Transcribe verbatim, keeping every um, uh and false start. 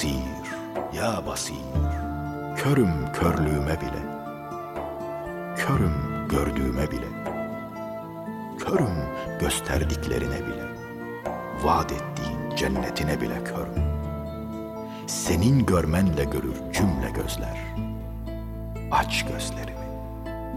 basir, ya basir, körüm körlüğüme bile, körüm gördüğüme bile, körüm gösterdiklerine bile, vaat ettiğin cennetine bile körüm. Senin görmenle görür cümle gözler. Aç gözleri.